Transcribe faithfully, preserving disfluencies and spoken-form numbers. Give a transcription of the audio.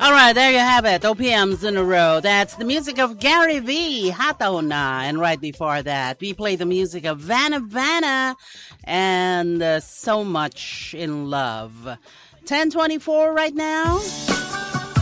All right, there you have it. O P Ms in a row. That's the music of Gary V, Hataw Na. And right before that, we played the music of Vanna Vanna and uh, So Much in Love. ten twenty-four right now.